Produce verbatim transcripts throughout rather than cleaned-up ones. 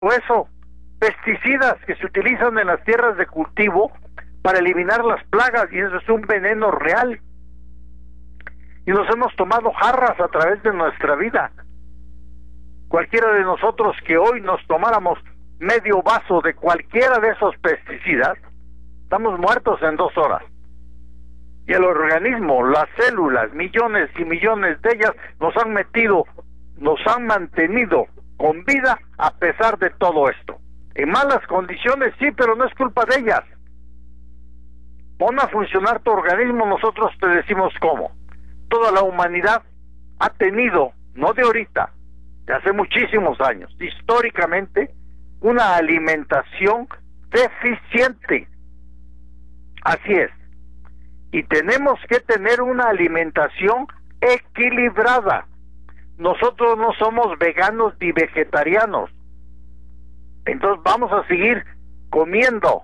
o eso, pesticidas que se utilizan en las tierras de cultivo para eliminar las plagas, y eso es un veneno real. Y nos hemos tomado jarras a través de nuestra vida. Cualquiera de nosotros que hoy nos tomáramos medio vaso de cualquiera de esos pesticidas, estamos muertos en dos horas. Y el organismo, las células, millones y millones de ellas, nos han metido, nos han mantenido con vida a pesar de todo esto. En malas condiciones, sí, pero no es culpa de ellas. Pon a funcionar tu organismo, nosotros te decimos cómo. Toda la humanidad ha tenido, no de ahorita, de hace muchísimos años, históricamente, una alimentación deficiente. Así es. Y tenemos que tener una alimentación equilibrada. Nosotros no somos veganos ni vegetarianos. Entonces vamos a seguir comiendo.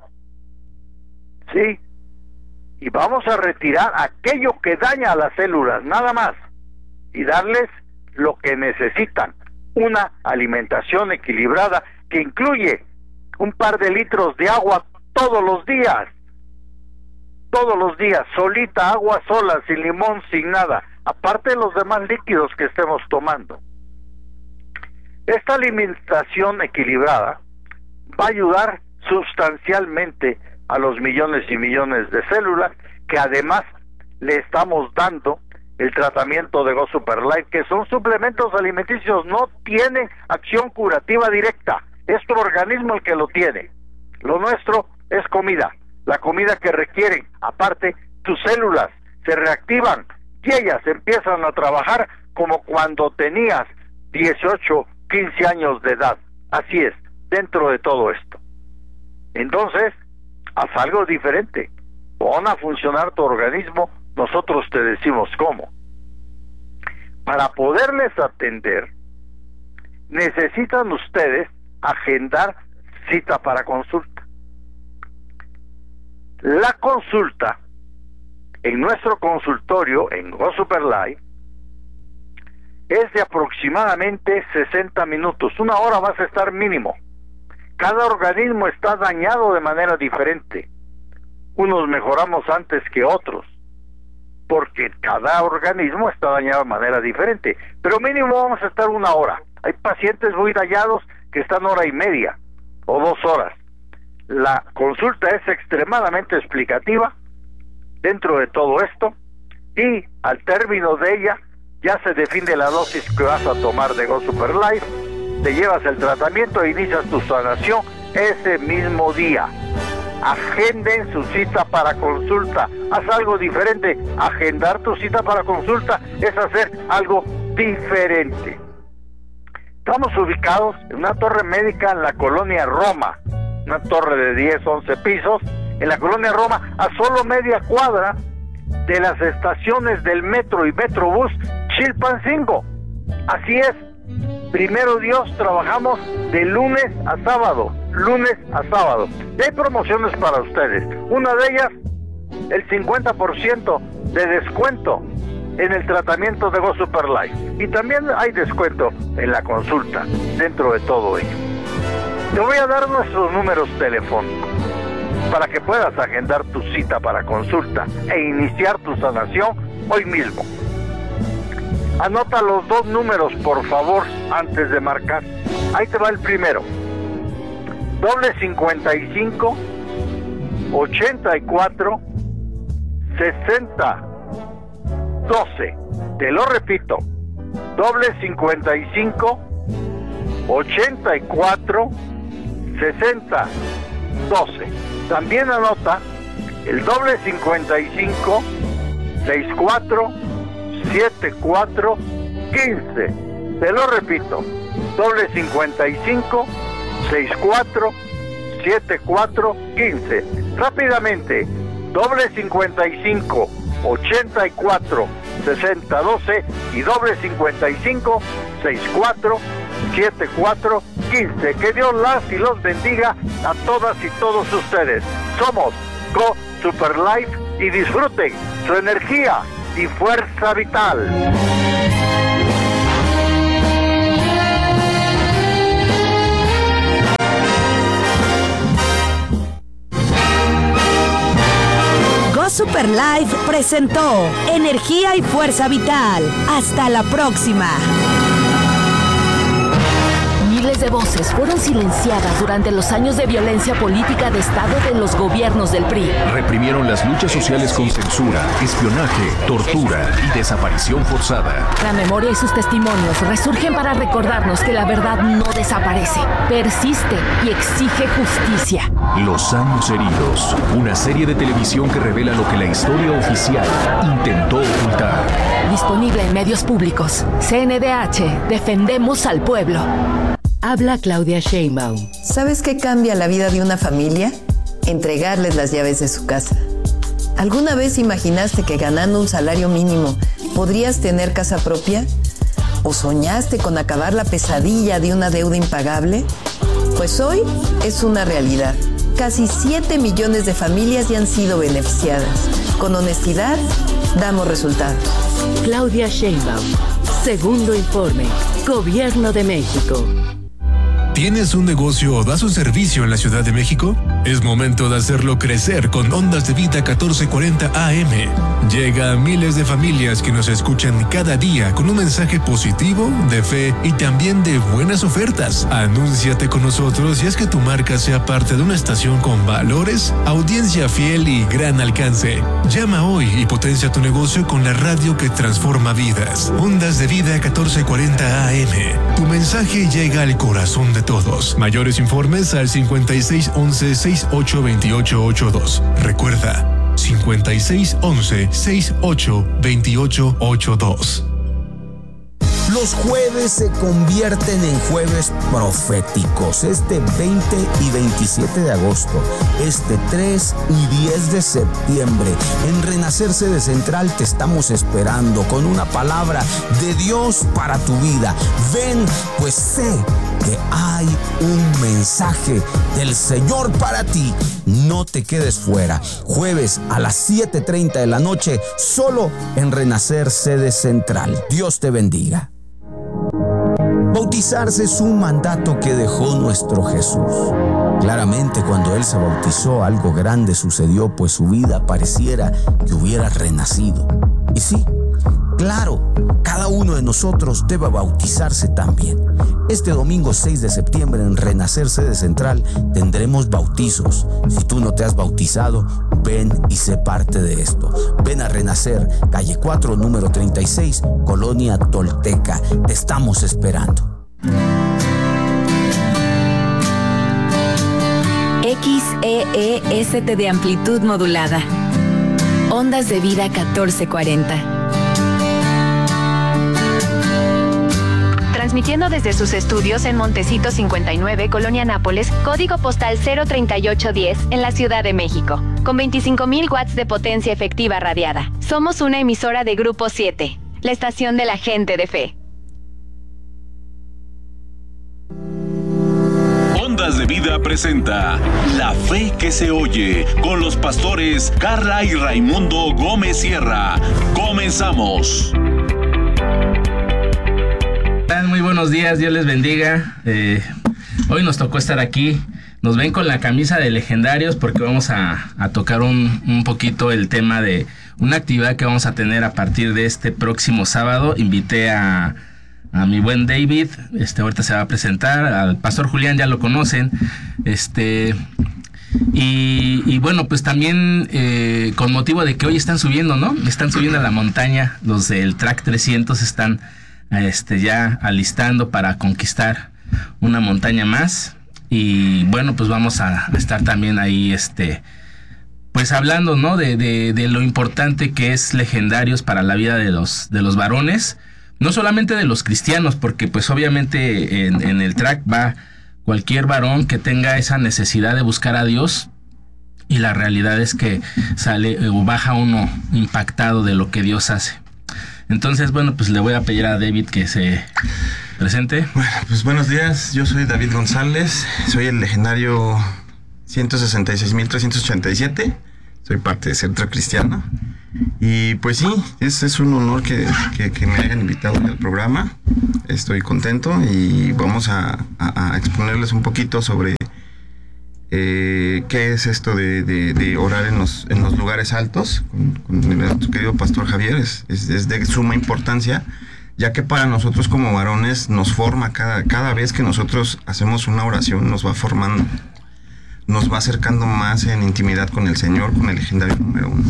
¿Sí? Y vamos a retirar aquello que daña a las células, nada más. Y darles lo que necesitan. Una alimentación equilibrada que incluye un par de litros de agua todos los días. Todos los días, solita, agua sola, sin limón, sin nada, aparte de los demás líquidos que estemos tomando. Esta alimentación equilibrada va a ayudar sustancialmente a los millones y millones de células que además le estamos dando el tratamiento de Go Super Life, que son suplementos alimenticios, no tienen acción curativa directa, es tu organismo el que lo tiene. Lo nuestro es comida. La comida que requieren, aparte, tus células se reactivan y ellas empiezan a trabajar como cuando tenías dieciocho, quince años de edad. Así es, dentro de todo esto. Entonces, haz algo diferente. Pon a funcionar tu organismo, nosotros te decimos cómo. Para poderles atender, necesitan ustedes agendar cita para consulta. La consulta en nuestro consultorio en Go Super Life es de aproximadamente sesenta minutos, una hora vas a estar mínimo. Cada organismo está dañado de manera diferente. Unos mejoramos antes que otros, porque cada organismo está dañado de manera diferente, pero mínimo vamos a estar una hora. Hay pacientes muy dañados que están hora y media o dos horas. La consulta es extremadamente explicativa dentro de todo esto y al término de ella ya se define la dosis que vas a tomar de Go Super Life, te llevas el tratamiento e inicias tu sanación ese mismo día. Agenden su cita para consulta. Haz algo diferente. Agendar tu cita para consulta es hacer algo diferente. Estamos ubicados en una torre médica en la colonia Roma, una torre de diez, once pisos, en la colonia Roma, a solo media cuadra de las estaciones del metro y metrobús Chilpancingo. Así es, primero Dios, trabajamos de lunes a sábado, lunes a sábado. Y hay promociones para ustedes, una de ellas, el cincuenta por ciento de descuento en el tratamiento de Go Super Life. Y también hay descuento en la consulta, dentro de todo ello. Te voy a dar nuestros números telefónicos para que puedas agendar tu cita para consulta e iniciar tu sanación hoy mismo. Anota los dos números, por favor, antes de marcar. Ahí te va el primero. Doble cincuenta y cinco, ochenta y cuatro, sesenta, doce. Te lo repito. Doble cincuenta y cinco, ochenta y cuatro, sesenta, doce. También anota el doble cincuenta y cinco, sesenta y cuatro, setenta y cuatro, quince. Te lo repito, doble cincuenta y cinco, sesenta y cuatro, setenta y cuatro, quince. Rápidamente, doble cincuenta y cinco, ochenta y cuatro, sesenta, doce y doble cincuenta y cinco, sesenta y cuatro, setenta y cuatro, quince. Que Dios las y los bendiga a todas y todos ustedes. Somos Go Super Life y disfruten su energía y fuerza vital. Superlife presentó Energía y Fuerza Vital. Hasta la próxima. Miles de voces fueron silenciadas durante los años de violencia política de Estado de los gobiernos del P R I. Reprimieron las luchas sociales con censura, espionaje, tortura y desaparición forzada. La memoria y sus testimonios resurgen para recordarnos que la verdad no desaparece, persiste y exige justicia. Los años heridos, una serie de televisión que revela lo que la historia oficial intentó ocultar. Disponible en medios públicos. C N D H, defendemos al pueblo. Habla Claudia Sheinbaum. ¿Sabes qué cambia la vida de una familia? Entregarles las llaves de su casa. ¿Alguna vez imaginaste que ganando un salario mínimo podrías tener casa propia? ¿O soñaste con acabar la pesadilla de una deuda impagable? Pues hoy es una realidad. Casi siete millones de familias ya han sido beneficiadas. Con honestidad, damos resultados. Claudia Sheinbaum. Segundo informe. Gobierno de México. ¿Tienes un negocio o das un servicio en la Ciudad de México? Es momento de hacerlo crecer con Ondas de Vida catorce cuarenta A M. Llega a miles de familias que nos escuchan cada día con un mensaje positivo, de fe y también de buenas ofertas. Anúnciate con nosotros y haz que tu marca sea parte de una estación con valores, audiencia fiel y gran alcance. Llama hoy y potencia tu negocio con la radio que transforma vidas. Ondas de Vida catorce cuarenta A M. Tu mensaje llega al corazón de todos. Mayores informes al cincuenta y seis once sesenta y ocho veintiocho ochenta y dos. Recuerda, cincuenta y seis once sesenta y ocho veintiocho ochenta y dos. Los jueves se convierten en jueves proféticos. Este veinte y veintisiete de agosto, este tres y diez de septiembre, en Renacer Sede Central te estamos esperando con una palabra de Dios para tu vida. Ven, pues sé que hay un mensaje del Señor para ti. No te quedes fuera. Jueves a las siete treinta de la noche, solo en Renacer Sede Central. Dios te bendiga. Bautizarse es un mandato que dejó nuestro Jesús. Claramente, cuando Él se bautizó, algo grande sucedió, pues su vida pareciera que hubiera renacido. Y sí, claro, cada uno de nosotros debe bautizarse también. Este domingo seis de septiembre en Renacer Sede Central tendremos bautizos. Si tú no te has bautizado, ven y sé parte de esto. Ven a Renacer, calle cuatro, número treinta y seis, Colonia Tolteca. Te estamos esperando. X E E S T de amplitud modulada. Ondas de Vida catorce cuarenta. Transmitiendo desde sus estudios en Montecito cincuenta y nueve, Colonia Nápoles, código postal cero treinta y ocho diez, en la Ciudad de México, con veinticinco mil watts de potencia efectiva radiada. Somos una emisora de Grupo siete, la estación de la gente de fe. Ondas de Vida presenta La Fe que se oye, con los pastores Carla y Raimundo Gómez Sierra. Comenzamos. Muy buenos días, Dios les bendiga. Eh, hoy nos tocó estar aquí. Nos ven con la camisa de legendarios porque vamos a, a tocar un, un poquito el tema de una actividad que vamos a tener a partir de este próximo sábado. Invité a, a mi buen David, este ahorita se va a presentar, al pastor Julián, ya lo conocen, este y, y bueno, pues también eh, con motivo de que hoy están subiendo, ¿no? Están subiendo a la montaña, los del Track trescientos están este ya alistando para conquistar una montaña más. Y bueno, pues vamos a estar también ahí este pues hablando, ¿no? De, de, de lo importante que es Legendarios para la vida de los de los varones, no solamente de los cristianos, porque pues obviamente en, en el track va cualquier varón que tenga esa necesidad de buscar a Dios, y la realidad es que sale o baja uno impactado de lo que Dios hace. Entonces, bueno, pues le voy a pedir a David que se presente. Bueno, pues buenos días, yo soy David González, soy el legendario ciento sesenta y seis mil trescientos ochenta y siete, soy parte de Centro Cristiano, y pues sí, es, es un honor que, que, que me hayan invitado al programa. Estoy contento y vamos a, a, a exponerles un poquito sobre eh, qué es esto de, de, de orar en los, en los lugares altos, con, con nuestro querido pastor Javier, es, es, es de suma importancia, ya que para nosotros como varones nos forma cada, cada vez que nosotros hacemos una oración, nos va formando, nos va acercando más en intimidad con el Señor, con el legendario número uno.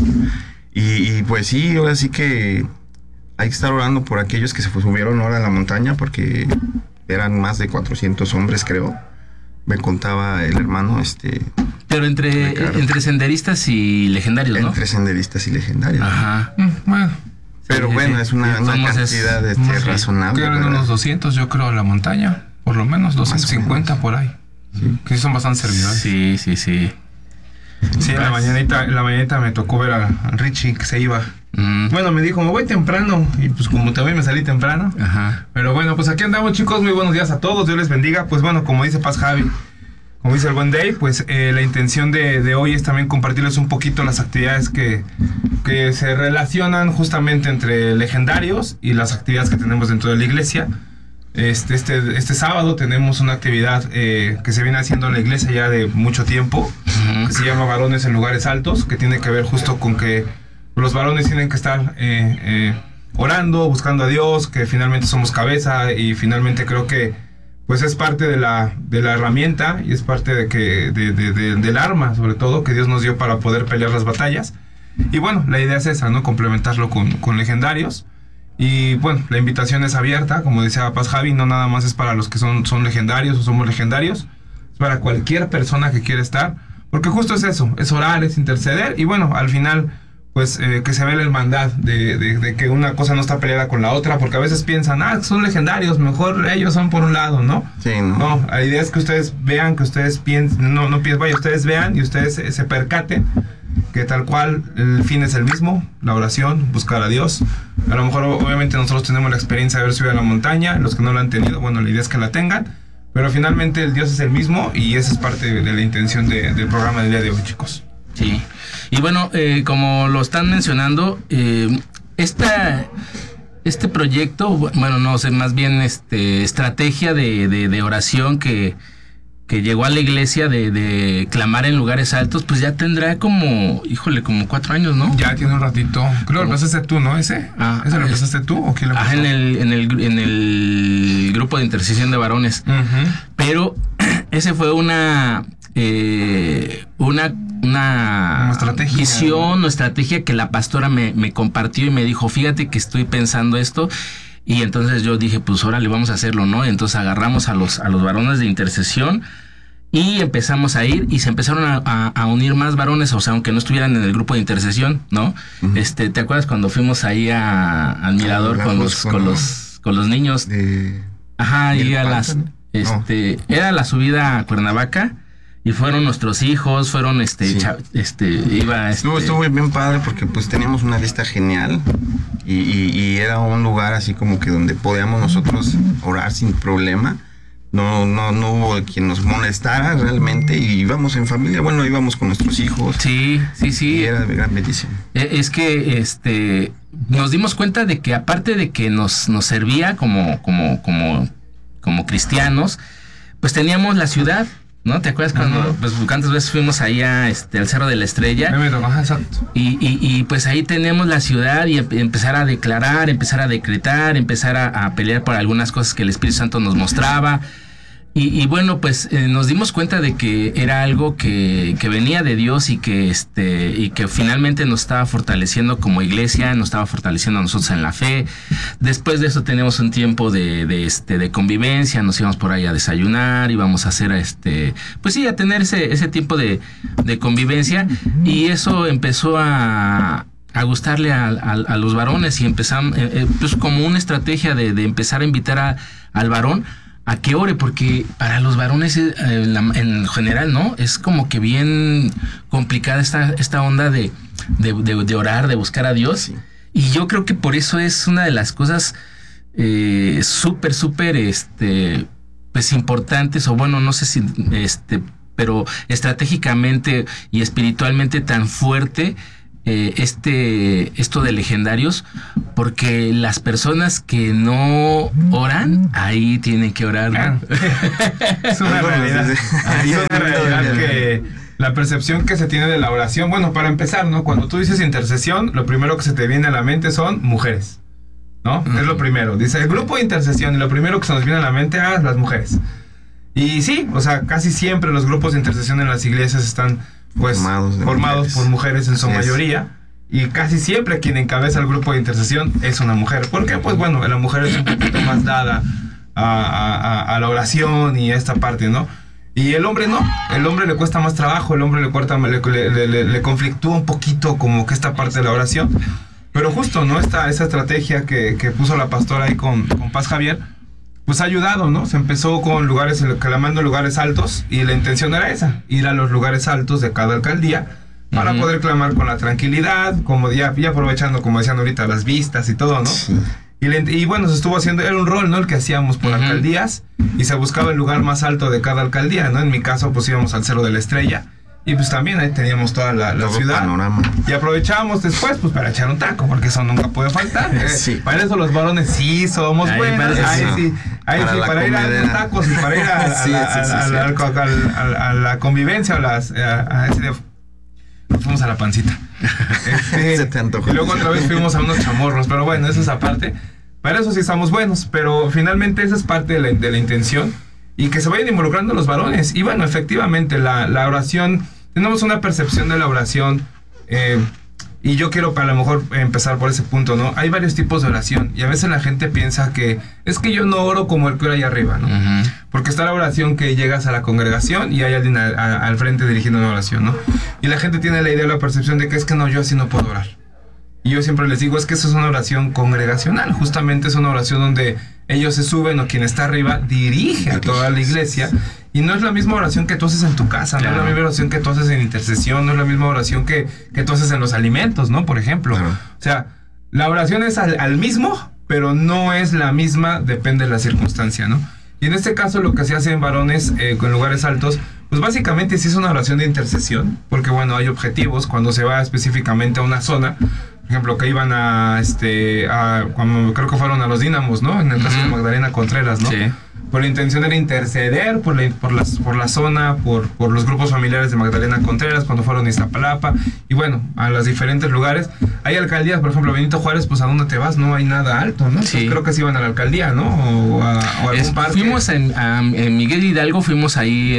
Y, y pues sí, ahora sí que hay que estar orando por aquellos que se subieron ahora a la montaña, porque eran más de cuatrocientos hombres, creo. Me contaba el hermano, este... Pero entre, entre senderistas y legendarios, ¿no? Entre senderistas y legendarios. Ajá. Mm, bueno. Pero Sí, bueno, sí, es una, sí, una somos cantidad es- este, sí. razonable. Quedan ¿verdad? unos doscientos, yo creo, la montaña. Por lo menos doscientos cincuenta por ahí. Sí. Que sí son bastante servidores. Sí, sí, sí. Sí, en la mañanita, en la mañanita me tocó ver a, a Richie que se iba. Mm. Bueno, me dijo, me voy temprano. Y pues como también me salí temprano. Ajá. Pero bueno, pues aquí andamos, chicos. Muy buenos días a todos. Dios les bendiga. Pues bueno, como dice Paz Javi, como dice el buen Dave, pues eh, la intención de, de hoy es también compartirles un poquito las actividades que, que se relacionan justamente entre legendarios y las actividades que tenemos dentro de la iglesia. Este, este, este sábado tenemos una actividad eh, que se viene haciendo en la iglesia ya de mucho tiempo, Uh-huh. que se llama Varones en Lugares Altos, que tiene que ver justo con que los varones tienen que estar eh, eh, orando, buscando a Dios, que finalmente somos cabeza y finalmente creo que pues es parte de la, de la herramienta y es parte de que, de, de, de, del arma, sobre todo, que Dios nos dio para poder pelear las batallas. Y bueno, la idea es esa, ¿no? Complementarlo con, con legendarios. Y bueno, la invitación es abierta, como decía Paz Javi, no nada más es para los que son, son legendarios o somos legendarios, es para cualquier persona que quiera estar, porque justo es eso, es orar, es interceder, y bueno, al final, pues eh, que se vea la hermandad de, de, de que una cosa no está peleada con la otra, porque a veces piensan, ah, son legendarios, mejor ellos son por un lado, ¿no? Sí, ¿no? No, la idea es que ustedes vean, que ustedes piensen, no, no piensen, vaya, ustedes vean y ustedes se, se percaten que tal cual el fin es el mismo, la oración, buscar a Dios. A lo mejor obviamente nosotros tenemos la experiencia de haber subido a la montaña, los que no la han tenido, bueno, la idea es que la tengan, pero finalmente el Dios es el mismo y esa es parte de, de la intención de, del programa del día de hoy, chicos. Sí. Y bueno, eh, como lo están mencionando, eh, esta, este proyecto, bueno, no sé, más bien este estrategia de, de, de oración que, que llegó a la iglesia de, de clamar en lugares altos, pues ya tendrá como, híjole, como cuatro años, ¿no? Ya tiene un ratito. Creo que lo empezaste tú, ¿no? ¿Ese? Ah, ¿Ese lo es- empezaste tú o quién lo Ah, empezó? en el, en el, en el grupo de intercesión de varones. Ujú. Pero ese fue una eh, una una Una estrategia. visión o estrategia que la pastora me, me compartió y me dijo, fíjate que estoy pensando esto. Y entonces yo dije, pues órale, vamos a hacerlo, ¿no? Entonces agarramos a los, a los varones de intercesión y empezamos a ir y se empezaron a, a, a unir más varones, o sea, aunque no estuvieran en el grupo de intercesión, ¿no? Ujú. Este, ¿te acuerdas cuando fuimos ahí a, al mirador Ah, con Lagos, los, con con- los, con los niños? De... Ajá, y ¿Y el a las, Pantano? este, era la subida a Cuernavaca y fueron nuestros hijos, fueron este, Sí. cha- este, iba, este, Estuvo, estuvo bien padre porque pues teníamos una vista genial y, y- y era un lugar así como que donde podíamos nosotros orar sin problema. No, no, no hubo quien nos molestara realmente y íbamos en familia, bueno, íbamos con nuestros hijos. Sí, sí, sí. Y era de gran bendición. Eh, Es que este nos dimos cuenta de que aparte de que nos, nos servía como, como, como, como cristianos, pues teníamos la ciudad, ¿no? ¿Te acuerdas cuando Ajá. pues cuántas veces fuimos ahí a, este, al Cerro de la Estrella? Me tocó, ajá, exacto. Y, y, y pues ahí tenemos la ciudad y em- empezar a declarar, empezar a decretar, empezar a, a pelear por algunas cosas que el Espíritu Santo nos mostraba. Y, y bueno, pues eh, nos dimos cuenta de que era algo que, que venía de Dios y que este y que finalmente nos estaba fortaleciendo como iglesia, nos estaba fortaleciendo a nosotros en la fe. Después de eso tenemos un tiempo de, de este de convivencia, nos íbamos por ahí a desayunar, íbamos a hacer este, pues sí, a tener ese, ese tiempo de, de convivencia, y eso empezó a a gustarle a, a, a los varones y empezamos eh, eh, pues como una estrategia de, de empezar a invitar a, al varón a que ore, porque para los varones eh, la- en general, ¿no? Es como que bien complicada esta, esta onda de, de, de, de orar, de buscar a Dios. Sí. Y yo creo que por eso es una de las cosas eh, súper, súper, este, pues importantes, o bueno, no sé si, este, pero estratégicamente y espiritualmente tan fuerte eh, este esto de legendarios, porque las personas que no oran, ahí tienen que orar, ¿no? Es una realidad. Es una realidad que la percepción que se tiene de la oración, bueno, para empezar, ¿no? Cuando tú dices intercesión, lo primero que se te viene a la mente son mujeres, ¿no? Uh-huh. Es lo primero. Dice el grupo de intercesión y lo primero que se nos viene a la mente, ah, las mujeres. Y sí, o sea, casi siempre los grupos de intercesión en las iglesias están, pues, formados, formados mujeres. por mujeres en su Así mayoría. Es. Y casi siempre quien encabeza el grupo de intercesión es una mujer. ¿Por qué? Pues bueno, la mujer es un poquito más dada a, a, a la oración y a esta parte, ¿no? Y el hombre no, el hombre le cuesta más trabajo, el hombre le, cuesta, le, le, le, le conflictúa un poquito como que esta parte de la oración. Pero justo, ¿no? Esta, esa estrategia que, que puso la pastora ahí con, con Paz Javier, pues ha ayudado, ¿no? Se empezó con lugares, clamando lugares altos, y la intención era esa, ir a los lugares altos de cada alcaldía, para uh-huh. poder clamar con la tranquilidad, como ya, ya aprovechando, como decían ahorita, las vistas y todo, ¿no? Sí. Y, le, y bueno, se estuvo haciendo, era un rol, ¿no? El que hacíamos por uh-huh. alcaldías, y se buscaba el lugar más alto de cada alcaldía, ¿no? En mi caso, pues íbamos al Cerro de la Estrella, y pues también ahí teníamos toda la, la ciudad. Panorama. Y aprovechábamos después, pues para echar un taco, porque eso nunca puede faltar. Sí. Para eso los varones sí somos ahí buenos. Ahí sí, ahí para, sí, para ir a los tacos y para ir a, a, sí, a, sí, sí, a, sí, a, a, a, a la convivencia, a las, a, a ese de, fuimos a la pancita. Este, Se te antojó. Y luego otra vez fuimos a unos chamorros, pero bueno, eso es aparte. Para eso sí estamos buenos, pero finalmente esa es parte de la, de la intención, y que se vayan involucrando los varones. Y bueno, efectivamente, la, la oración, tenemos una percepción de la oración, eh, y yo quiero para a lo mejor empezar por ese punto, ¿no? Hay varios tipos de oración, y a veces la gente piensa que es que yo no oro como el que ora allá arriba, ¿no? Uh-huh. Porque está la oración que llegas a la congregación y hay alguien a, a, al frente dirigiendo una oración, ¿no? Y la gente tiene la idea o la percepción de que es que no, yo así no puedo orar. Y yo siempre les digo, es que eso es una oración congregacional, justamente es una oración donde ellos se suben, o quien está arriba dirige a toda la iglesia, y no es la misma oración que tú haces en tu casa, claro. No es la misma oración que tú haces en intercesión, no es la misma oración que, que tú haces en los alimentos, ¿no? Por ejemplo, claro. O sea, la oración es al, al mismo, pero no es la misma, depende de la circunstancia, ¿no? Y en este caso lo que se hace en varones eh, con lugares altos, pues básicamente sí es una oración de intercesión, porque bueno, hay objetivos cuando se va específicamente a una zona. Por ejemplo, que iban a, este, a, cuando creo que fueron a los Dínamos, ¿no? En el caso uh-huh. de Magdalena Contreras, ¿no? Sí. Por la intención era interceder por la, por las, por la zona, por, por los grupos familiares de Magdalena Contreras, cuando fueron a Iztapalapa, y bueno, a los diferentes lugares. Hay alcaldías, por ejemplo, Benito Juárez, pues ¿a dónde te vas? No hay nada alto, ¿no? Sí. Creo que sí iban a la alcaldía, ¿no? O a, o a algún parque. Fuimos en, a, en Miguel Hidalgo, fuimos ahí,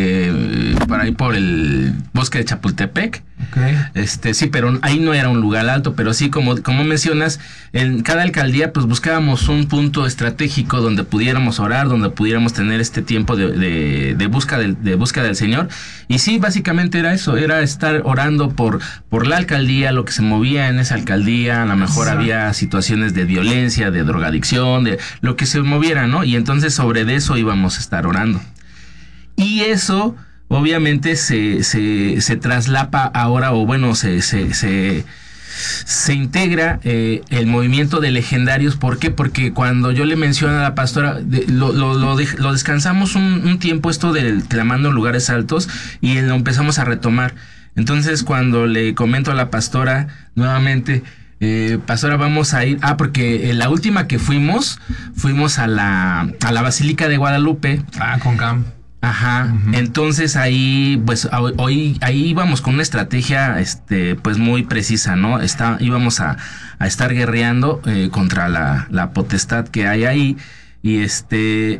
este, por ahí por el bosque de Chapultepec. Okay. Este, sí, pero ahí no era un lugar alto, pero sí, como, como mencionas, en cada alcaldía pues buscábamos un punto estratégico donde pudiéramos orar, donde pudiéramos tener este tiempo de, de, de búsqueda del, de búsqueda del Señor. Y sí, básicamente era eso, era estar orando por, por la alcaldía, lo que se movía en esa alcaldía. A lo mejor sí. había situaciones de violencia, de drogadicción, de lo que se moviera, ¿no? Y entonces sobre de eso íbamos a estar orando. Y eso obviamente se, se, se traslapa ahora, o bueno, se, se, se, se integra eh, el movimiento de legendarios. ¿Por qué? Porque cuando yo le menciono a la pastora, de, lo, lo, lo, de, lo descansamos un, un tiempo esto del clamando en lugares altos, y lo empezamos a retomar. Entonces cuando le comento a la pastora nuevamente, eh, pastora, vamos a ir, ah, porque en la última que fuimos, fuimos a la, a la Basílica de Guadalupe. Ah, con Cam. Ajá, uh-huh. Entonces ahí, pues hoy, ahí íbamos con una estrategia, este, pues muy precisa, ¿no? Está, íbamos a, a estar guerreando eh, contra la, la potestad que hay ahí, y este,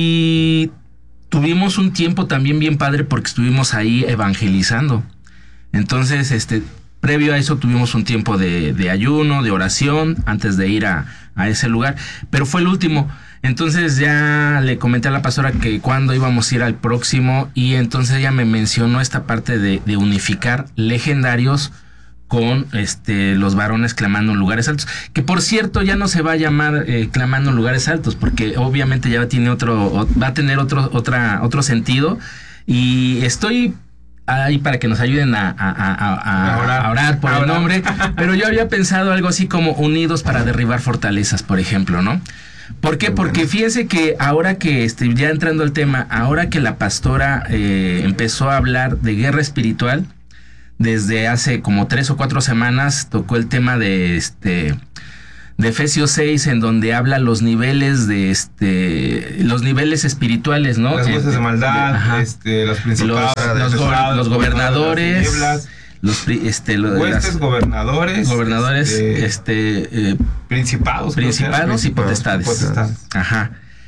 y tuvimos un tiempo también bien padre porque estuvimos ahí evangelizando. Entonces, este, previo a eso tuvimos un tiempo de, de ayuno, de oración, antes de ir a, a ese lugar, pero fue el último. Entonces ya le comenté a la pastora que cuándo íbamos a ir al próximo, y entonces ella me mencionó esta parte de, de unificar legendarios con este los varones clamando en lugares altos, que por cierto ya no se va a llamar eh, clamando en lugares altos, porque obviamente ya tiene otro, va a tener otro, otra, otro sentido, y estoy ahí para que nos ayuden a, a, a, a, a, orar. a orar por a el orar. nombre, pero yo había pensado algo así como unidos para derribar fortalezas, por ejemplo, ¿no? ¿Por qué? Porque fíjense que ahora que este, ya entrando al tema, ahora que la pastora eh, empezó a hablar de guerra espiritual, desde hace como tres o cuatro semanas tocó el tema de este de Efesios seis, en donde habla los niveles de este los niveles espirituales, ¿no? Las huestes de maldad, Ajá. este, los principados, los, los, go- los gobernadores, tinieblas, los este los, huestes, las, gobernadores, gobernadores, este, este eh, principados, principados y potestades. potestades. Ajá.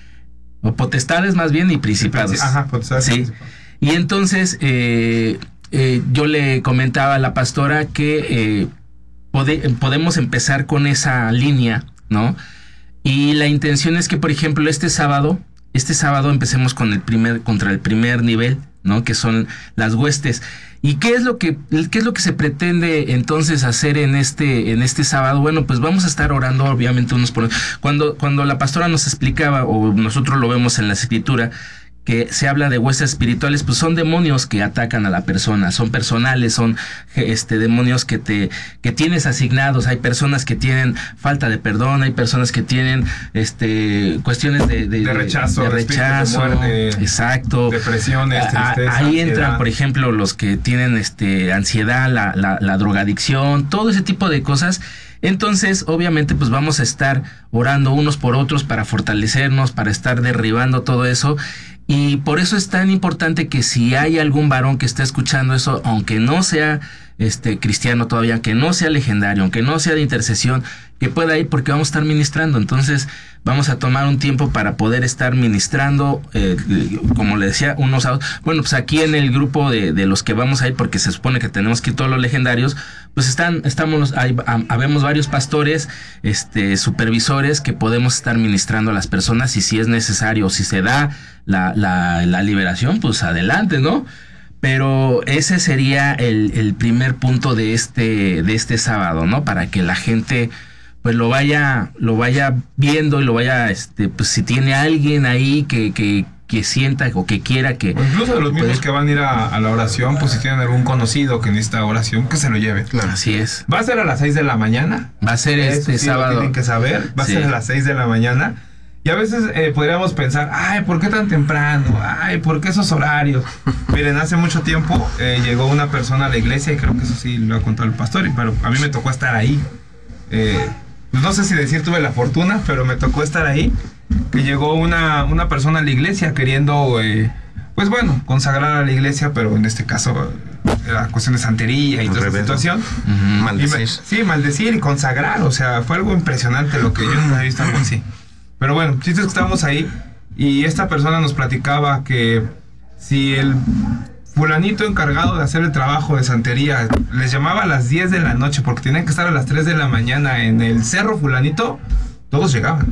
O potestades más bien y principados. Ajá, potestades. Sí. Y entonces eh, eh, yo le comentaba a la pastora que eh, pode- podemos empezar con esa línea, ¿no? Y la intención es que, por ejemplo, este sábado, este sábado empecemos con el primer, contra el primer nivel, ¿no? Que son las huestes. ¿Y qué es lo que, qué es lo que se pretende entonces hacer en este, en este sábado? Bueno, pues vamos a estar orando, obviamente, unos por otros. Cuando, cuando la pastora nos explicaba, o nosotros lo vemos en la escritura, que se habla de huestes espirituales, pues son demonios que atacan a la persona, son personales, son este demonios que te que tienes asignados. Hay personas que tienen falta de perdón, hay personas que tienen este cuestiones de, de, de rechazo, de, de rechazo, de muerte, exacto, depresiones, a, tristeza, ahí ansiedad. entran, por ejemplo, los que tienen este ansiedad, la, la, la drogadicción, todo ese tipo de cosas. Entonces, obviamente, pues vamos a estar orando unos por otros para fortalecernos, para estar derribando todo eso. Y por eso es tan importante que si hay algún varón que esté escuchando eso, aunque no sea este cristiano todavía, aunque no sea legendario, aunque no sea de intercesión, que pueda ir, porque vamos a estar ministrando. Entonces vamos a tomar un tiempo para poder estar ministrando, eh, como le decía, unos a otros. Bueno, pues aquí en el grupo de, de los que vamos a ir, porque se supone que tenemos que ir todos los legendarios, pues están, estamos, hay, habemos varios pastores, este, supervisores que podemos estar ministrando a las personas, y si es necesario, si se da la, la, la liberación, pues adelante, ¿no? Pero ese sería el, el primer punto de este, de este sábado, ¿no? Para que la gente pues lo vaya, lo vaya viendo y lo vaya, este, pues si tiene alguien ahí que, que, que sienta o que quiera que... O incluso de los mismos pues, que van a ir a, a la oración, pues si tienen algún conocido que necesita oración, que se lo lleve. Claro. Así es. Va a ser a las seis de la mañana. Va a ser este Eso sí sábado. Lo tienen que saber. Va Sí. a ser a las seis de la mañana. Y a veces eh, podríamos pensar, ay, ¿por qué tan temprano? Ay, ¿por qué esos horarios? Miren, hace mucho tiempo eh, llegó una persona a la iglesia, y creo que eso sí lo ha contado el pastor, y, pero a mí me tocó estar ahí. Eh, pues no sé si decir tuve la fortuna, pero me tocó estar ahí. Que llegó una, una persona a la iglesia queriendo, eh, pues bueno, consagrar a la iglesia, pero en este caso era cuestión de santería y toda esa situación. Uh-huh. Maldecir. Y me, sí, maldecir y consagrar, o sea, fue algo impresionante lo que yo nunca había visto algo así. Pero bueno, chiste es que estábamos ahí y esta persona nos platicaba que si el fulanito encargado de hacer el trabajo de santería les llamaba a las diez de la noche porque tenían que estar a las tres de la mañana en el cerro fulanito, todos llegaban.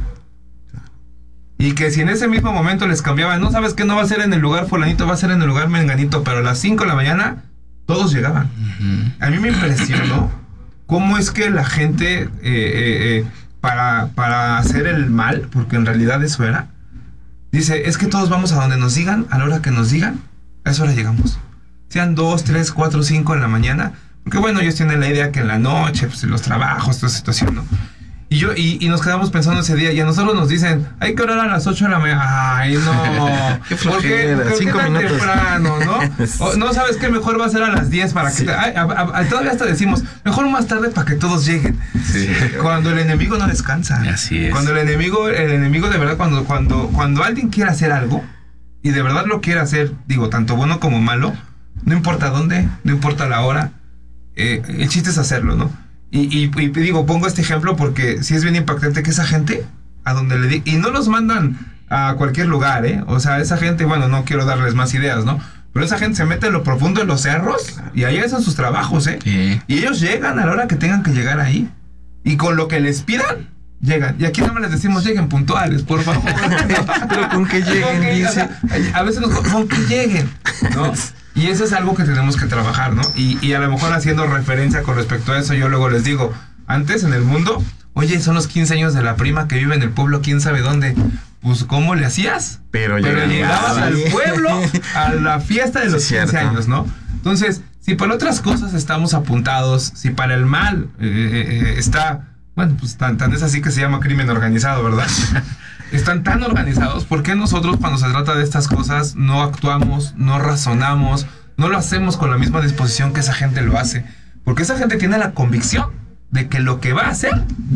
Y que si en ese mismo momento les cambiaban, no sabes que no va a ser en el lugar fulanito, va a ser en el lugar menganito, pero a las cinco de la mañana todos llegaban. Uh-huh. A mí me impresionó cómo es que la gente... Eh, eh, eh, Para, para hacer el mal, porque en realidad eso era, dice, es que todos vamos a donde nos digan, a la hora que nos digan, a esa hora llegamos. Sean dos, tres, cuatro, cinco en la mañana, porque bueno, ellos tienen la idea que en la noche, pues los trabajos, toda esa situación, ¿no? Y yo, y, y nos quedamos pensando ese día, y a nosotros nos dicen, hay que orar a las ocho de la mañana. Ay, no. Qué ¿Por qué? ¿Por qué cinco tan minutos. temprano, no? O, no, ¿sabes qué? Mejor va a ser a las diez para que... Sí. Te, ay, a, a, a, todavía hasta decimos, mejor más tarde para que todos lleguen. Sí. Cuando el enemigo no descansa. Así es. Cuando el enemigo, el enemigo de verdad, cuando, cuando, cuando alguien quiere hacer algo, y de verdad lo quiere hacer, digo, tanto bueno como malo, no importa dónde, no importa la hora, eh, el chiste es hacerlo, ¿no? Y, y, y digo, pongo este ejemplo porque sí es bien impactante que esa gente, a donde le di, y no los mandan a cualquier lugar, ¿eh? O sea, esa gente, bueno, no quiero darles más ideas, ¿no? Pero esa gente se mete en lo profundo de los cerros y ahí hacen sus trabajos, ¿eh? Sí. Y ellos llegan a la hora que tengan que llegar ahí. Y con lo que les pidan, llegan. Y aquí no me les decimos, lleguen puntuales, por favor. Pero con que lleguen, Con que, dice. o sea, a veces nos, con que lleguen, ¿no? Y eso es algo que tenemos que trabajar, ¿no? Y, y a lo mejor haciendo referencia con respecto a eso, yo luego les digo, antes en el mundo, oye, son los quince años de la prima que vive en el pueblo, quién sabe dónde. Pues, ¿cómo le hacías? Pero, Pero llegabas al pueblo, a la fiesta de los sí, quince cierto. años, ¿no? Entonces, si para otras cosas estamos apuntados, si para el mal eh, eh, está... Bueno, pues tan, tan es así que se llama crimen organizado, ¿verdad? Están tan organizados, ¿por qué nosotros cuando se trata de estas cosas no actuamos, no razonamos, no lo hacemos con la misma disposición que esa gente lo hace. Porque esa gente tiene la convicción de que lo que va a hacer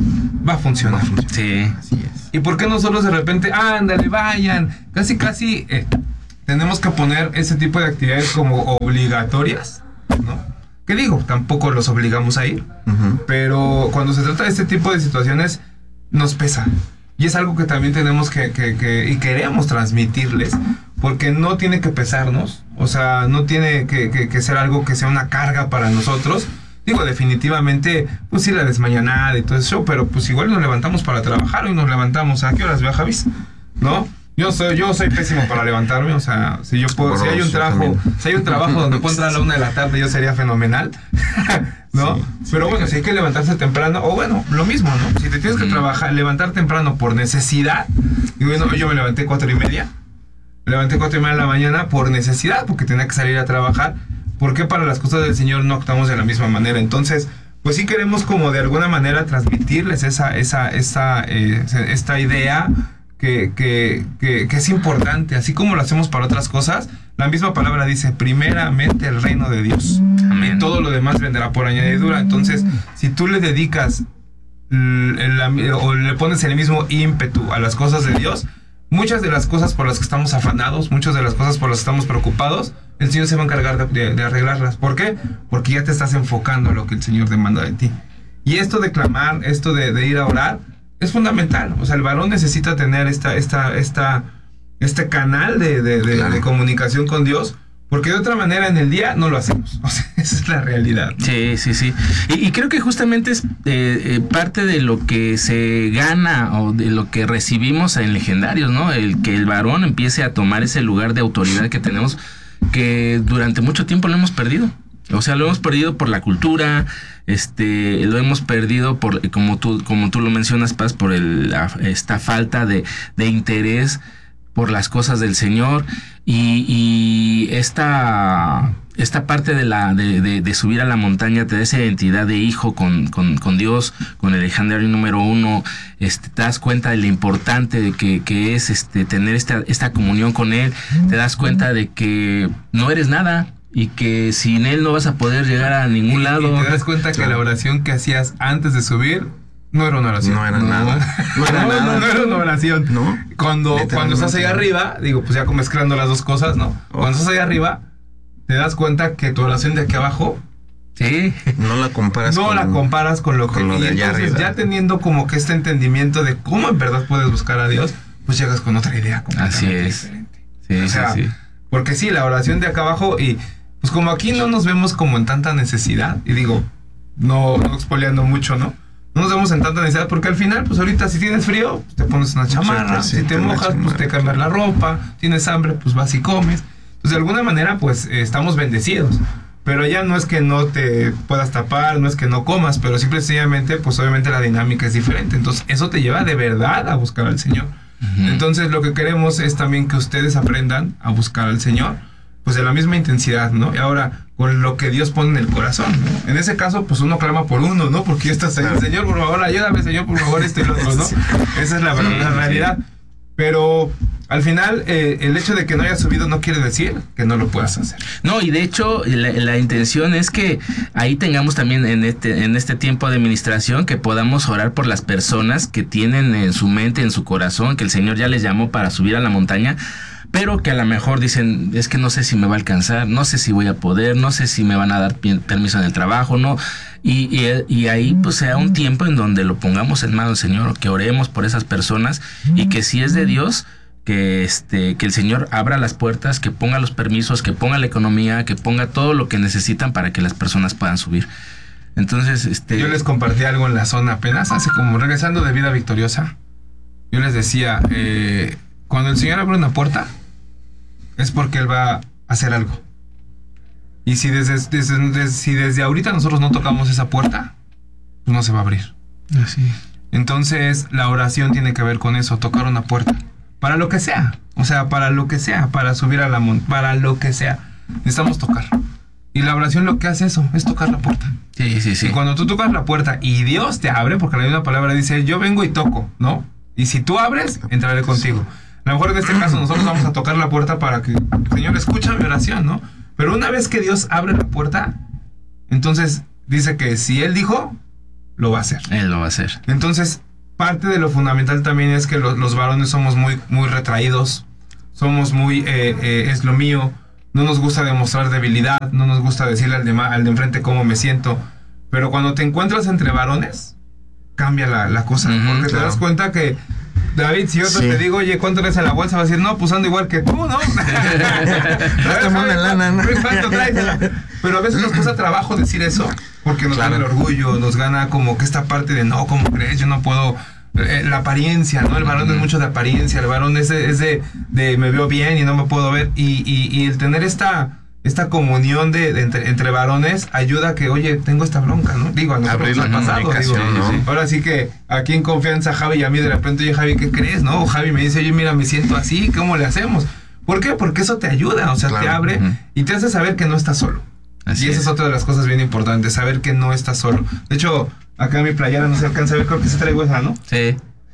va a funcionar. Sí. Así es. ¿Y por qué nosotros de repente, ándale, vayan? Casi, casi eh, tenemos que poner ese tipo de actividades como obligatorias, ¿no? ¿Qué digo? Tampoco los obligamos a ir. Uh-huh. Pero cuando se trata de este tipo de situaciones, nos pesa. Y es algo que también tenemos que, que, que y queremos transmitirles, porque no tiene que pesarnos, o sea, no tiene que, que, que ser algo que sea una carga para nosotros. Digo, definitivamente, pues sí, la desmañanada y todo eso, pero pues igual nos levantamos para trabajar, hoy nos levantamos, ¿a qué horas, vea, Javis? ¿No? Yo soy, yo soy pésimo para levantarme, o sea, si yo puedo, si hay un trabajo, si hay un trabajo donde puedo entrar a la una de la tarde, yo sería fenomenal, ¿no? Sí, sí, pero bueno, si hay que levantarse temprano, o bueno, lo mismo, ¿no? Si te tienes que trabajar, levantar temprano por necesidad, y bueno, yo me levanté cuatro y media, me levanté cuatro y media de la mañana por necesidad, porque tenía que salir a trabajar. ¿Por qué para las cosas del Señor no actuamos de la misma manera? Entonces, pues sí queremos como de alguna manera transmitirles esa, esa, esa, eh, esta idea que, que, que, que es importante, así como lo hacemos para otras cosas. La misma palabra dice, primeramente el reino de Dios. Amén. Y todo lo demás vendrá por añadidura. Entonces, si tú le dedicas el, el, o le pones el mismo ímpetu a las cosas de Dios, muchas de las cosas por las que estamos afanados, muchas de las cosas por las que estamos preocupados, el Señor se va a encargar de, de, de arreglarlas. ¿Por qué? Porque ya te estás enfocando a lo que el Señor demanda de ti. Y esto de clamar, esto de, de ir a orar, es fundamental. O sea, el varón necesita tener esta, esta, esta, este canal de, de, de, claro. de comunicación con Dios, porque de otra manera en el día no lo hacemos. O sea, esa es la realidad. Sí, sí, sí. Y, y creo que justamente es eh, eh, parte de lo que se gana o de lo que recibimos en Legendarios, ¿no? El que el varón empiece a tomar ese lugar de autoridad que tenemos, que durante mucho tiempo lo hemos perdido. O sea, lo hemos perdido por la cultura, este, lo hemos perdido por, como tú, como tú lo mencionas, Paz, por el, la, esta falta de, de interés por las cosas del Señor, y, y esta, esta parte de la, de, de, de subir a la montaña te da esa identidad de hijo con, con, con Dios, con el legendario número uno. Este, te das cuenta de lo importante de que, que es este tener esta, esta comunión con Él. Te das cuenta de que no eres nada y que sin Él no vas a poder llegar a ningún lado. Y te das cuenta que la oración que hacías antes de subir no era una oración. No era no. nada. No era no, nada. No, no era una oración. ¿No? Cuando, cuando estás ahí arriba, digo, pues ya mezclando las dos cosas, ¿no? Oh. Cuando estás ahí arriba, te das cuenta que tu oración de aquí abajo, sí, no la comparas no con, la comparas con lo con que... Lo de y entonces arriba. Ya teniendo como que este entendimiento de cómo en verdad puedes buscar a Dios, pues llegas con otra idea completamente Así es. diferente. Sí, o sea, sí, sí. Porque sí, la oración de acá abajo, y pues como aquí no nos vemos como en tanta necesidad, y digo, no, no expoliando mucho, ¿no? No nos vemos en tanta necesidad, porque al final, pues ahorita si tienes frío, pues te pones una chamarra, sí, sí, si te mojas, pues te cambias la ropa, tienes hambre, pues vas y comes. Entonces de alguna manera, pues eh, estamos bendecidos. Pero ya no es que no te puedas tapar, no es que no comas, pero simple y sencillamente, pues obviamente la dinámica es diferente. Entonces eso te lleva de verdad a buscar al Señor. Uh-huh. Entonces lo que queremos es también que ustedes aprendan a buscar al Señor, pues de la misma intensidad, ¿no? Y ahora, con lo que Dios pone en el corazón, ¿no? En ese caso, pues uno clama por uno, ¿no? Porque ya estás ahí, claro. Señor, por favor, ayúdame, Señor, por favor, esto y lo otro, ¿no? Sí. Esa es la, sí, la realidad. Sí. Pero al final, eh, el hecho de que no hayas subido no quiere decir que no lo puedas hacer. No, y de hecho, la, la intención es que ahí tengamos también en este, en este tiempo de administración, que podamos orar por las personas que tienen en su mente, en su corazón, que el Señor ya les llamó para subir a la montaña, pero que a lo mejor dicen, es que no sé si me va a alcanzar, no sé si voy a poder, no sé si me van a dar permiso en el trabajo, no. Y, y, y ahí pues sea un tiempo en donde lo pongamos en manos del Señor, que oremos por esas personas, y que si es de Dios, que este que el Señor abra las puertas, que ponga los permisos, que ponga la economía, que ponga todo lo que necesitan para que las personas puedan subir. Entonces, este... Yo les compartí algo en la zona apenas, hace como regresando de Vida Victoriosa. Yo les decía, eh, cuando el Señor abre una puerta, es porque Él va a hacer algo. Y si desde, desde, desde, si desde ahorita nosotros no tocamos esa puerta, pues no se va a abrir. Así. Entonces, la oración tiene que ver con eso, tocar una puerta. Para lo que sea. O sea, para lo que sea. Para subir a la montaña. Para lo que sea. Necesitamos tocar. Y la oración lo que hace eso, es tocar la puerta. Sí, sí, sí. Y cuando tú tocas la puerta y Dios te abre, porque la misma palabra dice, yo vengo y toco, ¿no? Y si tú abres, entraré contigo. A lo mejor en este caso nosotros vamos a tocar la puerta para que, Señor, escucha mi oración, ¿no? Pero una vez que Dios abre la puerta, entonces dice que si Él dijo, lo va a hacer. Él lo va a hacer. Entonces, parte de lo fundamental también es que los, los varones somos muy, muy retraídos, somos muy, eh, eh, es lo mío, no nos gusta demostrar debilidad, no nos gusta decirle al de, al de enfrente cómo me siento. Pero cuando te encuentras entre varones, cambia la, la cosa, uh-huh, porque claro. te das cuenta que, David, si yo sí. te digo, oye, ¿cuánto traes en la bolsa? Vas a decir, no, pues ando igual que tú, ¿no? lana, ¿no? Pero a veces nos cuesta trabajo decir eso, porque nos claro. gana el orgullo, nos gana como que esta parte de, no, ¿cómo crees? Yo no puedo... Eh, la apariencia, ¿no? El varón uh-huh. es mucho de apariencia, el varón es de, es de, de me veo bien y no me puedo ver, y, y, y el tener esta... esta comunión de, de entre, entre varones ayuda a que, oye, tengo esta bronca, ¿no? Digo, a nosotros nos ha pasado, digo, ¿no? Sí. Ahora sí que aquí en confianza Javi y a mí de repente, oye, Javi, ¿qué crees? ¿No? O Javi me dice, oye, mira, me siento así, ¿cómo le hacemos? ¿Por qué? Porque eso te ayuda, o sea, claro. te abre uh-huh. y te hace saber que no estás solo. Así y esa es. es otra de las cosas bien importantes, saber que no estás solo. De hecho, acá en mi playera no se alcanza a ver, creo que se traigo esa, ¿no? Sí.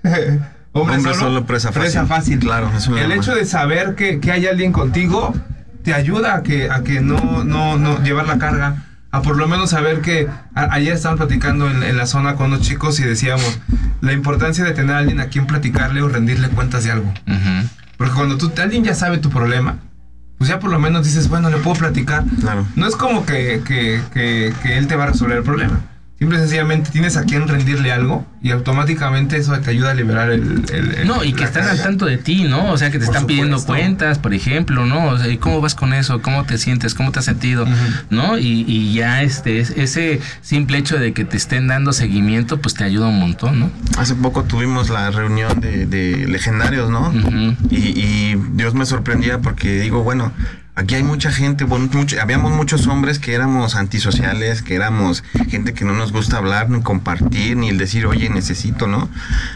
Hombre, Hombre solo, solo, presa fácil. Presa fácil. Claro, eso el hecho de saber que, que hay alguien contigo te ayuda a que, a que no, no, no llevar la carga, a por lo menos saber que a, ayer estaban platicando en, en la zona con unos chicos y decíamos la importancia de tener a alguien a quien platicarle o rendirle cuentas de algo. Uh-huh. Porque cuando tú, alguien ya sabe tu problema, pues ya por lo menos dices, bueno, le puedo platicar. Claro. No es como que, que, que, que él te va a resolver el problema. Simple y sencillamente tienes a quien rendirle algo y automáticamente eso te ayuda a liberar el... el, el no, y que están al tanto de ti, ¿no? O sea, que te por están supuesto. pidiendo cuentas, por ejemplo, ¿no? O sea, ¿y cómo vas con eso? ¿Cómo te sientes? ¿Cómo te has sentido? Uh-huh. ¿No? Y, y ya este ese simple hecho de que te estén dando seguimiento, pues te ayuda un montón, ¿no? Hace poco tuvimos la reunión de, de legendarios, ¿no? Uh-huh. Y, y Dios me sorprendía porque digo, bueno... Aquí hay mucha gente, bueno, mucho, habíamos muchos hombres que éramos antisociales, que éramos gente que no nos gusta hablar, ni compartir, ni el decir, oye, necesito, ¿no?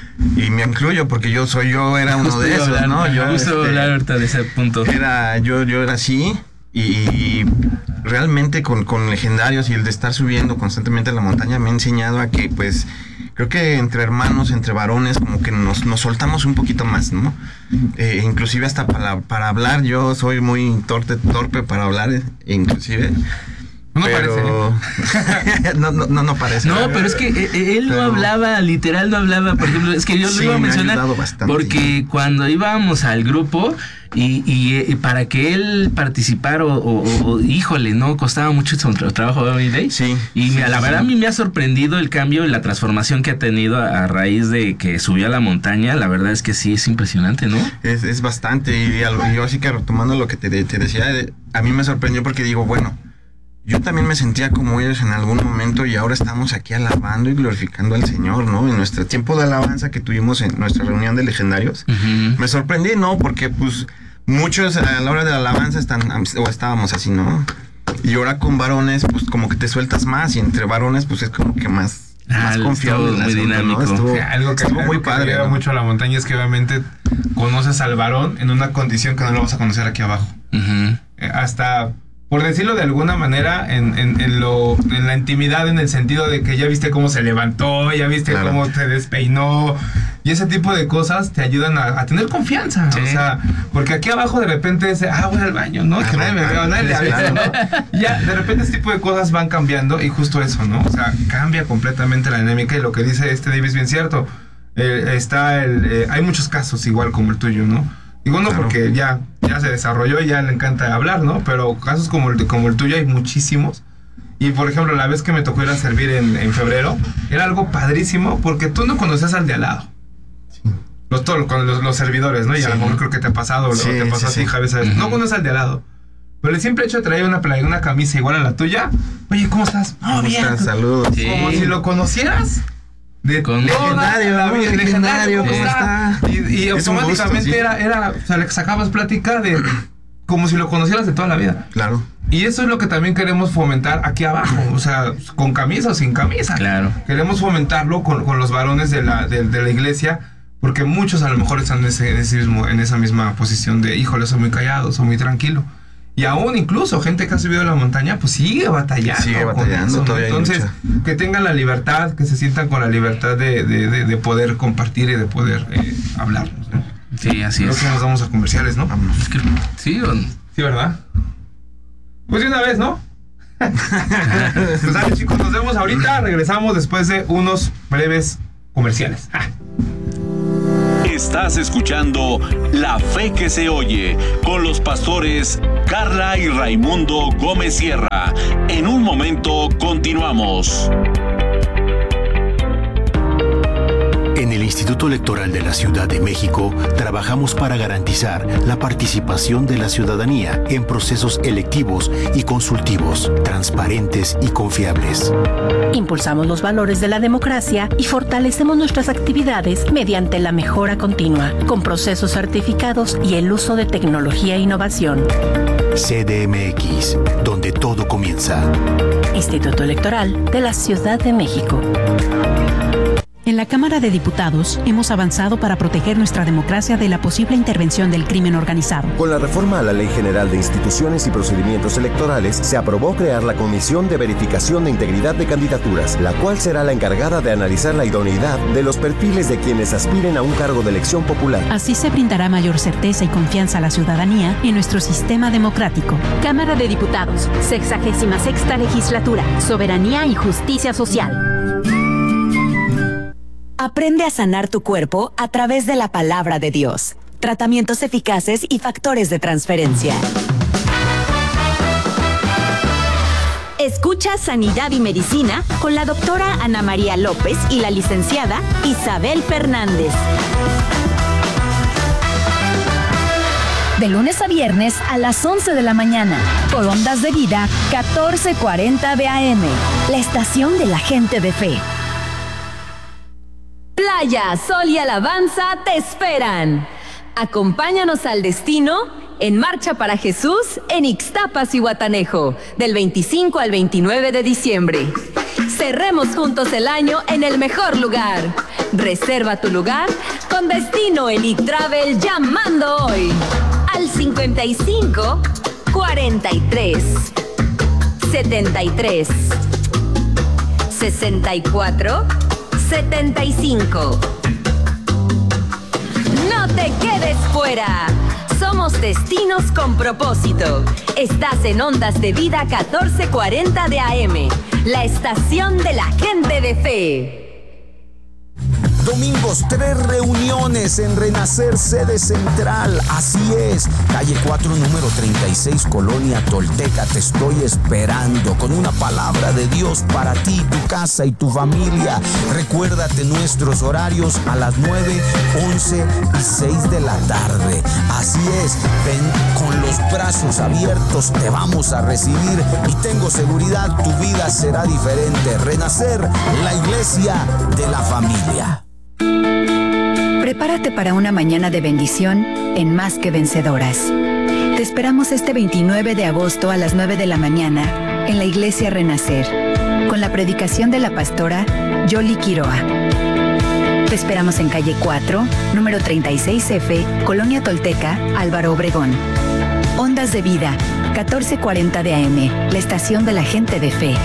Y me incluyo porque yo soy yo, era uno de esos, hablar, ¿no? Me yo gusta este, hablar ahorita de ese punto. Era, yo, yo era así, y, y realmente con, con legendarios y el de estar subiendo constantemente a la montaña me ha enseñado a que, pues, creo que entre hermanos, entre varones, como que nos, nos soltamos un poquito más, ¿no? Eh, inclusive hasta para, para hablar, yo soy muy torpe, torpe para hablar, eh, inclusive. No pero... parece. no, no, no, no parece. No, pero es que él pero... no hablaba, literal no hablaba. Por ejemplo, es que yo sí, lo iba a mencionar porque cuando íbamos al grupo y, y, y para que él participara o, o, o híjole, no costaba mucho su trabajo, David. Sí. Y sí, la sí, verdad sí. a mí me ha sorprendido el cambio y la transformación que ha tenido a, a raíz de que subió a la montaña. La verdad es que sí es impresionante, ¿no? Es, es bastante. Y, y yo así que retomando lo que te, te decía, a mí me sorprendió porque digo, bueno, yo también me sentía como ellos en algún momento y ahora estamos aquí alabando y glorificando al Señor, ¿no? En nuestro tiempo de alabanza que tuvimos en nuestra reunión de legendarios, uh-huh. me sorprendí, ¿no? Porque pues muchos a la hora de la alabanza están o estábamos así, ¿no? Y ahora con varones, pues como que te sueltas más y entre varones, pues es como que más... Ah, más confiable, muy asunto, dinámico. ¿no? Estuvo, sí, algo que, estuvo algo muy que padre. Me ¿no? mucho a la montaña es que obviamente conoces al varón en una condición que no lo vas a conocer aquí abajo. Uh-huh. Eh, hasta, por decirlo de alguna manera, en, en, en, lo, en la intimidad, en el sentido de que ya viste cómo se levantó, ya viste claro. cómo te despeinó, y ese tipo de cosas te ayudan a, a tener confianza. Sí. O sea, porque aquí abajo de repente es, ah, voy al baño, ¿no? Que nadie me vea, nadie le avisa, ¿no? Ya, de repente este tipo de cosas van cambiando y justo eso, ¿no? O sea, cambia completamente la dinámica y lo que dice este David es bien cierto. Eh, está el, eh, hay muchos casos igual como el tuyo, ¿no? Digo, no, claro. porque ya, ya se desarrolló y ya le encanta hablar, ¿no? Pero casos como el, como el tuyo hay muchísimos. Y, por ejemplo, la vez que me tocó ir a servir en, en febrero, era algo padrísimo porque tú no conocías al de al lado. Sí. Los, todos, los, los servidores, ¿no? Y sí. a lo mejor creo que te ha pasado, sí, o te pasó sí, a ti, Javi, ¿sabes? Uh-huh. No conoces al de al lado. Pero el simple hecho de traer una, una camisa igual a la tuya, oye, ¿cómo estás? Oh, ¿Cómo bien. Estás? Saludos. Sí. Como si lo conocieras. De con legendario, la vida, legendario, ¿cómo está? está? Y, y automáticamente gusto, sí. era, era, o sea, le sacabas plática de como si lo conocieras de toda la vida. Claro. Y eso es lo que también queremos fomentar aquí abajo, o sea, con camisa o sin camisa. Claro. Queremos fomentarlo con, con los varones de la, de, de la iglesia, porque muchos a lo mejor están en, ese, en, ese mismo, en esa misma posición de, híjole, soy muy callado, soy muy tranquilo. Y aún incluso gente que ha subido a la montaña, pues sigue batallando. Sigue batallando, con eso, ¿no? Entonces, que tengan la libertad, que se sientan con la libertad de, de, de, de poder compartir y de poder eh, hablar, ¿no? Sí, así Creo es. Creo que nos vamos a comerciales, ¿no? Es que, sí, o... sí, ¿verdad? Pues de una vez, ¿no? Pues dale, chicos, nos vemos ahorita. Regresamos después de unos breves comerciales. Ah. Estás escuchando La Fe que se oye con los pastores Carla y Raimundo Gómez Sierra. En un momento continuamos. En el Instituto Electoral de la Ciudad de México trabajamos para garantizar la participación de la ciudadanía en procesos electivos y consultivos, transparentes y confiables. Impulsamos los valores de la democracia y fortalecemos nuestras actividades mediante la mejora continua, con procesos certificados y el uso de tecnología e innovación. C D M X, donde todo comienza. Instituto Electoral de la Ciudad de México. En la Cámara de Diputados hemos avanzado para proteger nuestra democracia de la posible intervención del crimen organizado. Con la reforma a la Ley General de Instituciones y Procedimientos Electorales, se aprobó crear la Comisión de Verificación de Integridad de Candidaturas, la cual será la encargada de analizar la idoneidad de los perfiles de quienes aspiren a un cargo de elección popular. Así se brindará mayor certeza y confianza a la ciudadanía en nuestro sistema democrático. Cámara de Diputados, sexagésima sexta legislatura, soberanía y justicia social. Aprende a sanar tu cuerpo a través de la palabra de Dios. Tratamientos eficaces y factores de transferencia. Escucha Sanidad y Medicina con la doctora Ana María López y la licenciada Isabel Fernández. De lunes a viernes a las once de la mañana, por Ondas de Vida catorce cuarenta de A M, la estación de la gente de fe. Playa, sol y alabanza te esperan. Acompáñanos al destino en Marcha para Jesús en Ixtapas y Guatanejo, del veinticinco al veintinueve de diciembre. Cerremos juntos el año en el mejor lugar. Reserva tu lugar con Destino Elite Travel llamando hoy al cincuenta y cinco, cuarenta y tres, setenta y tres, sesenta y cuatro, setenta y cinco. No te quedes fuera. Somos Destinos con Propósito. Estás en Ondas de Vida catorce cuarenta de A M, la estación de la gente de fe. Domingos, tres reuniones en Renacer, sede central. Así es, calle cuatro, número treinta y seis, Colonia Tolteca. Te estoy esperando con una palabra de Dios para ti, tu casa y tu familia. Recuérdate nuestros horarios a las nueve, once y seis de la tarde. Así es, ven con los brazos abiertos, te vamos a recibir y tengo seguridad, tu vida será diferente. Renacer, la iglesia de la familia. Prepárate para una mañana de bendición en Más que Vencedoras. Te esperamos este veintinueve de agosto a las nueve de la mañana en la Iglesia Renacer, con la predicación de la pastora Yoli Quiroa. Te esperamos en calle cuatro, número treinta y seis F, Colonia Tolteca, Álvaro Obregón. Ondas de Vida, catorce cuarenta de A M, la estación de la gente de fe.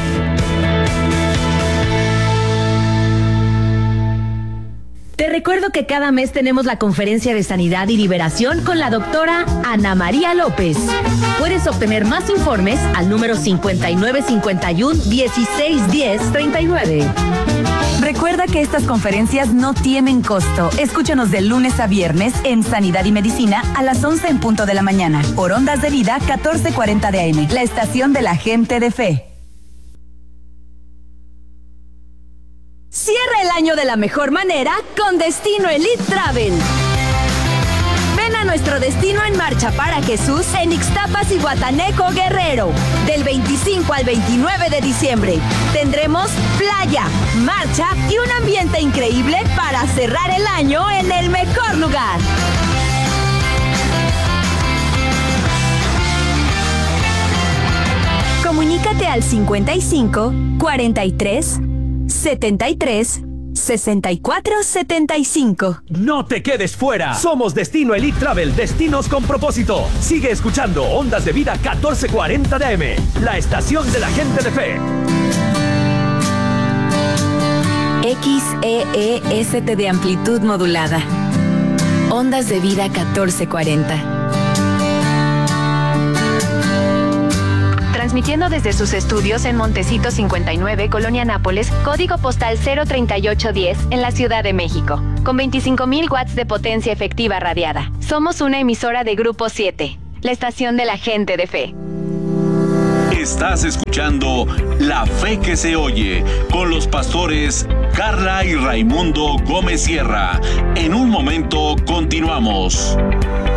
Te recuerdo que cada mes tenemos la conferencia de sanidad y liberación con la doctora Ana María López. Puedes obtener más informes al número cincuenta y nueve cincuenta y uno, dieciséis diez, treinta y nueve. Recuerda que estas conferencias no tienen costo. Escúchanos de lunes a viernes en Sanidad y Medicina a las once en punto de la mañana por Ondas de Vida catorce cuarenta de A M, la estación de la gente de fe. Cierra el año de la mejor manera con Destino Elite Travel. Ven a nuestro destino en Marcha para Jesús en Ixtapas y Guatanejo, Guerrero, del veinticinco al veintinueve de diciembre. Tendremos playa, marcha y un ambiente increíble para cerrar el año en el mejor lugar. Comunícate al cincuenta y cinco, cuarenta y tres, setenta y tres, sesenta y cuatro, setenta y cinco. No te quedes fuera. Somos Destino Elite Travel, destinos con propósito. Sigue escuchando Ondas de Vida catorce cuarenta de A M, la estación de la gente de fe. X E E S T de amplitud modulada. Ondas de Vida catorce cuarenta. transmitiendo desde sus estudios en Montecito cincuenta y nueve, Colonia Nápoles, código postal cero treinta y ocho diez, en la Ciudad de México, con veinticinco mil watts de potencia efectiva radiada. Somos una emisora de Grupo siete, la estación de la gente de fe. Estás escuchando La Fe que se oye con los pastores Carla y Raimundo Gómez Sierra. En un momento continuamos.